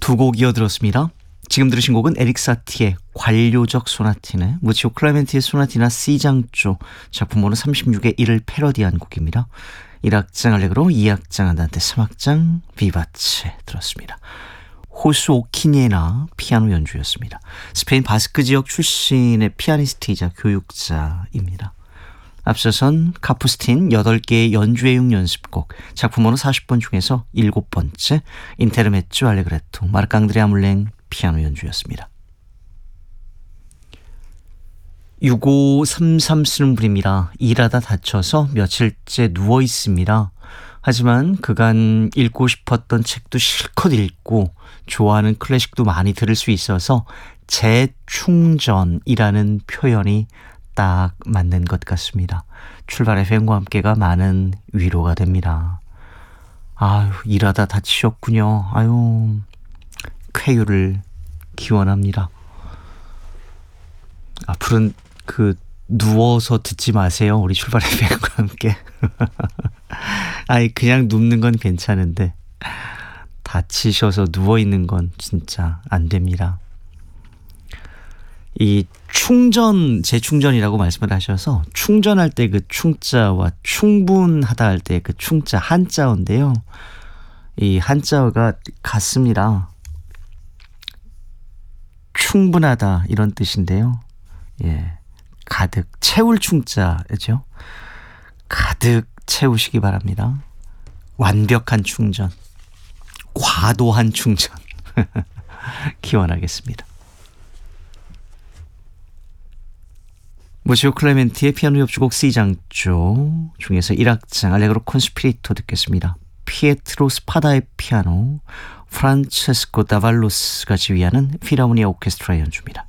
두 곡 이어들었습니다. 지금 들으신 곡은 에릭 사티의 관료적 소나티네, 무치오 클레멘티의 소나티나 C장조, 작품번호 36의 1을 패러디한 곡입니다. 1악장 알레그로, 2악장 안단테, 3악장 비바체 들었습니다. 호수 오키니에나 피아노 연주였습니다. 스페인 바스크 지역 출신의 피아니스트이자 교육자입니다. 앞서선 카푸스틴 8개의 연주회용 연습곡, 작품번호 40번 중에서 7번째 인테르메조 알레그레토, 마르크-앙드레 아물랭 피아노 연주였습니다. 6533 쓰는 분입니다. 일하다 다쳐서 며칠째 누워 있습니다. 하지만 그간 읽고 싶었던 책도 실컷 읽고 좋아하는 클래식도 많이 들을 수 있어서 재충전이라는 표현이 딱 맞는 것 같습니다. 출발 FM과 함께가 많은 위로가 됩니다. 아유, 일하다 다치셨군요. 아유, 쾌유를 기원합니다. 앞으로는 누워서 듣지 마세요. 우리 출발 FM과 함께. 아이, 그냥 눕는 건 괜찮은데 다치셔서 누워있는 건 진짜 안 됩니다. 이 재충전이라고 말씀을 하셔서 충전할 때 그 충자와 충분하다 할 때 그 충자 한자어인데요. 이 한자어가 같습니다. 충분하다 이런 뜻인데요. 예, 가득 채울 충자죠. 가득 채우시기 바랍니다. 완벽한 충전, 과도한 충전 기원하겠습니다. 무치오 클레멘티의 피아노 협주곡 C장조 중에서 1악장 알레그로 콘스피리토 듣겠습니다. 피에트로 스파다의 피아노, 프란체스코 다발로스가 지휘하는 필하모니아 오케스트라 연주입니다.